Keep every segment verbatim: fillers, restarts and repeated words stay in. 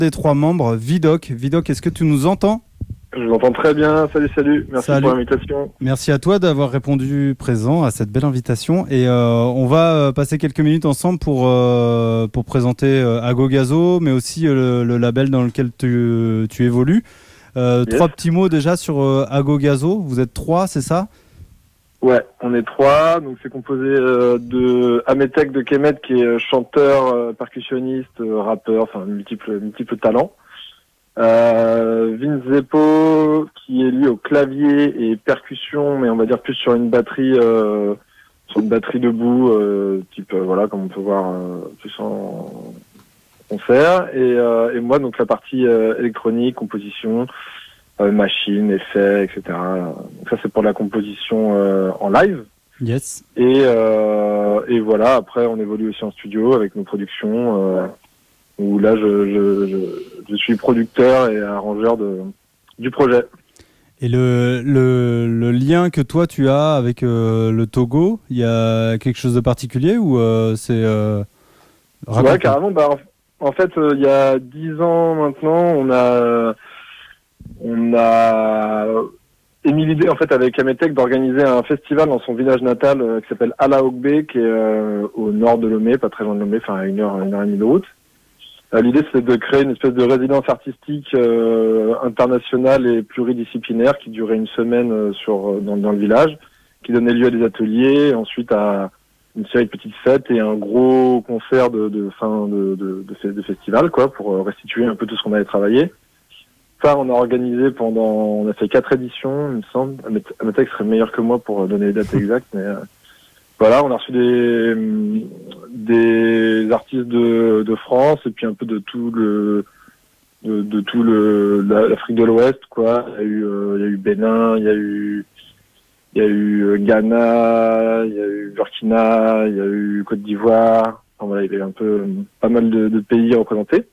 des trois membres, Vidoc. Vidoc, est-ce que tu nous entends ? Je vous entends très bien. Salut, salut. Merci salut. Pour l'invitation. Merci à toi d'avoir répondu présent à cette belle invitation. Et euh, on va passer quelques minutes ensemble pour, euh, pour présenter euh, Agogazo, mais aussi euh, le, le label dans lequel tu, tu évolues. Euh, yes. Trois petits mots déjà sur euh, Agogazo. Vous êtes trois, c'est ça ? Ouais, on est trois. Donc c'est composé euh, de Ametek de Kemet, qui est chanteur, euh, percussionniste, euh, rappeur, enfin multiples multiples talents. Euh, Vince Zeppo, qui est lui au clavier et percussion, mais on va dire plus sur une batterie, euh, sur une batterie debout, euh, type euh, voilà, comme on peut voir euh, plus en concert. Et, euh, et moi, donc la partie euh, électronique, composition, euh, machine, effets, et cetera. Donc ça, c'est pour la composition euh, en live. Yes. Et euh, et voilà. Après, on évolue aussi en studio avec nos productions. Euh, où là, je, je, je, je suis producteur et arrangeur de, du projet. Et le, le, le lien que toi, tu as avec euh, le Togo, il y a quelque chose de particulier ou euh, c'est... Euh, ouais, carrément. Bah, en, en fait, euh, il y a dix ans maintenant, on a, on a émis l'idée, en fait, avec Ametek, d'organiser un festival dans son village natal euh, qui s'appelle Alaogbe, qui est euh, au nord de Lomé, pas très loin de Lomé, enfin à une heure, une heure et demie de route. L'idée, c'est de créer une espèce de résidence artistique euh, internationale et pluridisciplinaire qui durait une semaine euh, sur dans, dans le village, qui donnait lieu à des ateliers, ensuite à une série de petites fêtes et un gros concert de, de fin de, de, de, de festival, quoi, pour restituer un peu tout ce qu'on avait travaillé. Ça, on a organisé pendant, on a fait quatre éditions, il me semble. Ametek serait meilleur que moi pour donner les dates exactes, mais euh, voilà, on a reçu des des artistes de, de France et puis un peu de tout le de, de tout le l'Afrique de l'Ouest, quoi. Il y a eu euh, il y a eu Bénin, il y a eu il y a eu Ghana, il y a eu Burkina, il y a eu Côte d'Ivoire. Enfin, voilà, il y avait un peu pas mal de, de pays représentés.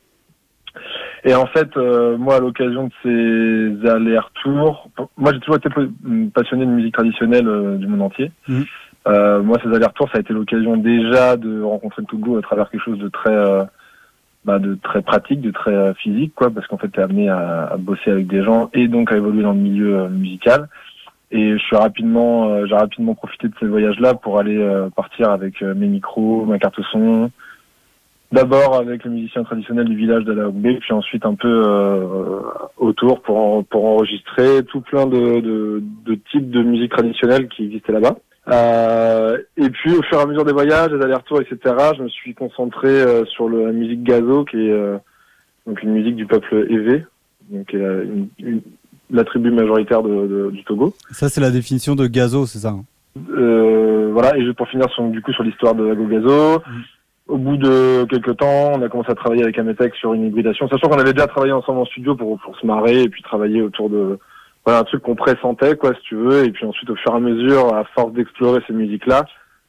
Et en fait, euh, moi, à l'occasion de ces allers-retours, moi j'ai toujours été passionné de musique traditionnelle euh, du monde entier. Mmh. Euh, moi, ces allers-retours, ça a été l'occasion déjà de rencontrer le Togo à travers quelque chose de très, euh, bah, de très pratique, de très euh, physique, quoi, parce qu'en fait, t'es amené à, à bosser avec des gens et donc à évoluer dans le milieu euh, musical. Et je suis rapidement, euh, j'ai rapidement profité de ces voyages-là pour aller euh, partir avec euh, mes micros, ma carte son. D'abord avec les musiciens traditionnels du village d'Alaogbe, puis ensuite un peu euh, autour pour en, pour enregistrer tout plein de, de, de types de musique traditionnelle qui existaient là-bas. Euh, et puis au fur et à mesure des voyages, des allers-retours, et cetera, je me suis concentré euh, sur le, la musique gazo, qui est euh, donc une musique du peuple Evé, donc euh, une, une, la tribu majoritaire de, de, du Togo. Ça, c'est la définition de gazo, c'est ça, hein. euh, Voilà, et pour finir sur, du coup sur l'histoire de Agogazo. Mmh. Au bout de quelques temps, on a commencé à travailler avec Ametek sur une hybridation, sachant qu'on avait déjà travaillé ensemble en studio pour, pour se marrer et puis travailler autour de voilà, un truc qu'on pressentait, quoi, si tu veux. Et puis ensuite, au fur et à mesure, à force d'explorer ces musiques-là,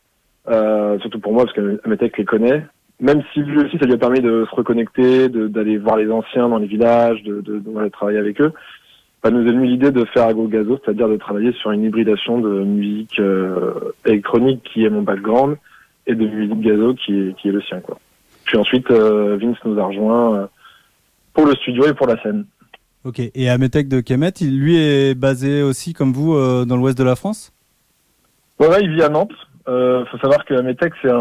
euh, surtout pour moi, parce qu'Ametek les connaît, même si lui aussi, ça lui a permis de se reconnecter, de, d'aller voir les anciens dans les villages, de, de, de, de travailler avec eux, bah, nous est venue l'idée de faire Agogazo, c'est-à-dire de travailler sur une hybridation de musique euh, électronique qui est mon background, et de musique gazo qui est, qui est le sien, quoi. Puis ensuite, euh, Vince nous a rejoint euh, pour le studio et pour la scène. Ok, et Ametek de Kemet, il, lui est basé aussi, comme vous, euh, dans l'ouest de la France ? Ouais, ouais, il vit à Nantes. Euh, faut savoir que Ametek, c'est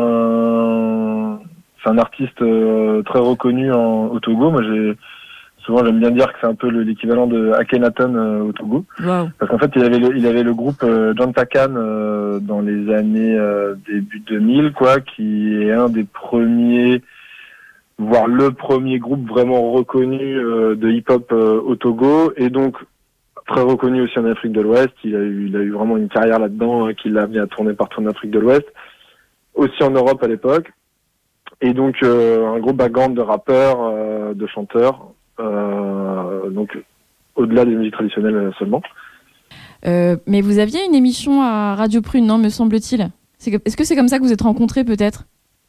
un, c'est un artiste euh, très reconnu en, au Togo. Moi, j'ai souvent, j'aime bien dire que c'est un peu le, l'équivalent de Akhenaton euh, au Togo. Wow. Parce qu'en fait, il avait le, il avait le groupe euh, Jantakan euh, dans les années euh, début deux mille, quoi, qui est un des premiers, voire le premier groupe vraiment reconnu euh, de hip-hop euh, au Togo, et donc très reconnu aussi en Afrique de l'Ouest. Il a eu, il a eu vraiment une carrière là-dedans hein, qui l'a amené à tourner partout en Afrique de l'Ouest, aussi en Europe à l'époque. Et donc euh, un gros background de rappeurs, euh, de chanteurs. Euh, donc au-delà des musiques traditionnelles seulement. Euh, mais vous aviez une émission à Radio Prune, non, me semble-t-il. C'est que, est-ce que c'est comme ça que vous êtes rencontrés, peut-être ?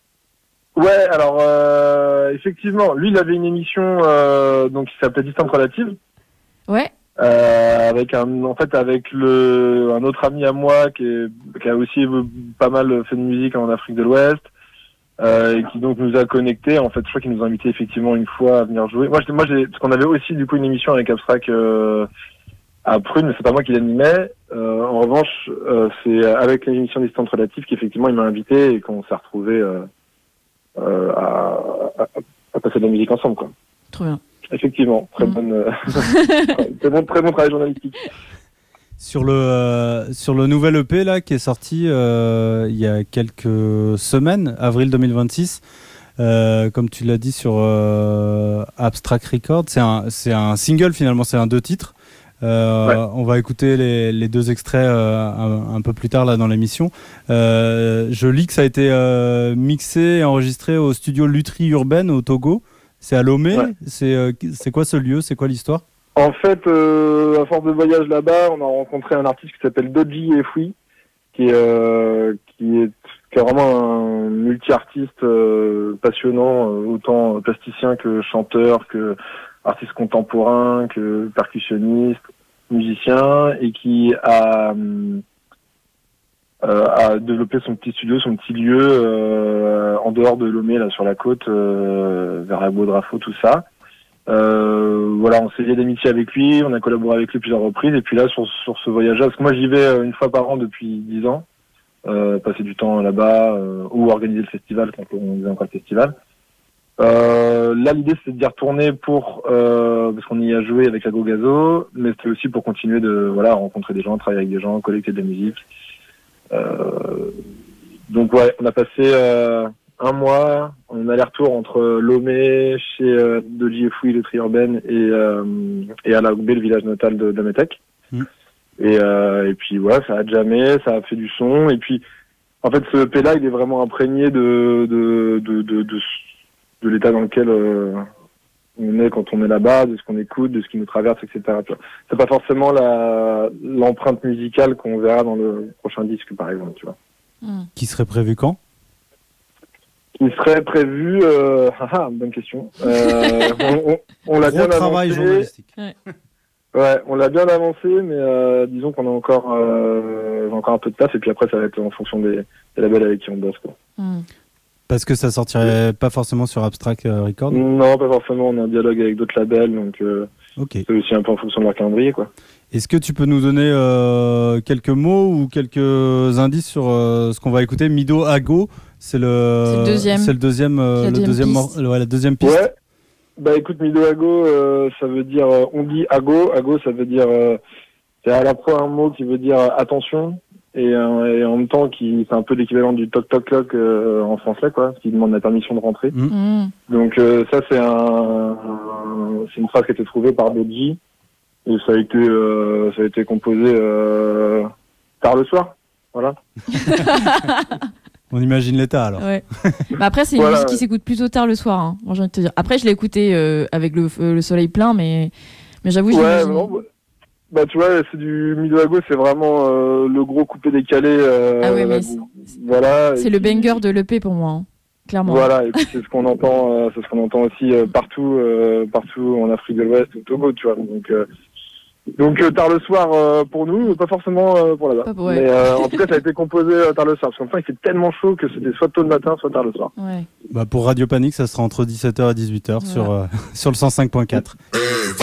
Ouais, alors euh, effectivement, lui, il avait une émission euh, donc qui s'appelait Distance Relative. Ouais. Euh, avec un, en fait, avec le un autre ami à moi qui, est, qui a aussi pas mal fait de musique en Afrique de l'Ouest. euh, et qui donc nous a connectés. En fait, je crois qu'il nous a invités effectivement une fois à venir jouer. Moi, moi, j'ai, parce qu'on avait aussi du coup une émission avec Abstract euh, à Prune, mais c'est pas moi qui l'animais. Euh, en revanche, euh, c'est avec l'émission Distance Relative qu'effectivement il m'a invité et qu'on s'est retrouvés euh, euh, à, à, à passer de la musique ensemble, quoi. Trop bien. Effectivement, très mmh. bonne, euh, très bon, très bon travail journalistique. Sur le euh, sur le nouvel E P là qui est sorti euh, il y a quelques semaines, avril deux mille vingt-six, euh, comme tu l'as dit sur euh, Abstract Records, c'est un c'est un single finalement, c'est un deux titres. Euh, ouais. On va écouter les, les deux extraits euh, un, un peu plus tard là dans l'émission. Euh, je lis que ça a été euh, mixé et enregistré au studio Lutherie Urbaine au Togo. C'est à Lomé. Ouais. C'est euh, c'est quoi ce lieu? C'est quoi l'histoire? En fait, euh, à force de voyage là-bas, on a rencontré un artiste qui s'appelle Doji Efui, qui est euh, qui est qui est vraiment un multi-artiste euh, passionnant, euh, autant plasticien que chanteur, que artiste contemporain, que percussionniste, musicien, et qui a euh, a développé son petit studio, son petit lieu euh, en dehors de Lomé, là sur la côte, euh, vers la Baudrafo, tout ça. Euh, voilà, on s'est lié d'amitié avec lui, on a collaboré avec lui plusieurs reprises, et puis là sur sur ce voyage-là, parce que moi j'y vais une fois par an depuis dix ans, euh, passer du temps là-bas euh, ou organiser le festival quand on faisait encore le festival. Euh, là, l'idée, c'était d'y retourner pour euh, parce qu'on y a joué avec la Gogazo, mais c'était aussi pour continuer de voilà rencontrer des gens, travailler avec des gens, collecter de la musique. Euh, donc ouais, on a passé euh, un mois en aller-retour entre Lomé, chez euh, Doji Efui, le Tri-Urbaine, et euh, et à la Goubé, le village natal de, de Metec. Mmh. Et euh, et puis voilà, ça a jamais, ça a fait du son, et puis en fait, ce E P là, il est vraiment imprégné de de de de, de de l'état dans lequel euh, on est quand on est là-bas, de ce qu'on écoute, de ce qui nous traverse, et cetera. C'est pas forcément la l'empreinte musicale qu'on verra dans le prochain disque, par exemple, tu vois. Mmh. Qui serait prévu quand? Qui serait prévu... Euh... Ah, bonne question. Euh, on on, on l'a Gros bien travail avancé. Journalistique. Ouais. Ouais, on l'a bien avancé, mais euh, disons qu'on a encore, euh, encore un peu de taf, et puis après, ça va être en fonction des, des labels avec qui on bosse, quoi. Mmh. Parce que ça sortirait pas forcément sur Abstract Records? Non, pas forcément. On a un dialogue avec d'autres labels, donc euh, okay. C'est aussi un peu en fonction de leur calendrier, quoi. Est-ce que tu peux nous donner euh, quelques mots ou quelques indices sur euh, ce qu'on va écouter? Mido Ago, c'est le, c'est le deuxième, c'est le deuxième, euh, la le deuxième, piste. Ouais, la deuxième piste. Ouais. Bah écoute, Mido Ago, euh, ça veut dire, euh, on dit Ago. Ago, ça veut dire, euh, c'est à la fois un mot qui veut dire attention. Et, euh, et en même temps qui c'est un peu l'équivalent du toc toc toc euh, en français, quoi, qui demande la permission de rentrer. Mmh. Donc euh, ça c'est un, un c'est une phrase qui a été trouvée par Doji et ça a été euh, ça a été composé euh, tard le soir, voilà. On imagine l'état alors. Ouais. Bah après c'est une voilà. musique qui s'écoute plutôt tard le soir, hein, j'ai envie de te dire. Après je l'ai écouté euh, avec le, euh, le soleil plein, mais mais j'avoue. Ouais, non, bah tu vois, c'est du Mido Ago, c'est vraiment euh, le gros coupé décalé. Euh, ah ouais, mais c'est, voilà. C'est le banger de l'E P pour moi, hein, clairement. Voilà, et puis c'est ce qu'on entend, euh, c'est ce qu'on entend aussi euh, partout, euh, partout en Afrique de l'Ouest, au Togo, tu vois. Donc, euh, donc euh, tard le soir euh, pour nous, pas forcément euh, pour là-bas. Pas, ouais. Mais euh, en tout cas, ça a été composé euh, tard le soir, parce qu'en fait, il fait tellement chaud que c'était soit tôt le matin, soit tard le soir. Ouais. Bah pour Radio Panique, ça sera entre dix-sept heures et dix-huit heures voilà. sur euh, sur le cent cinq point quatre.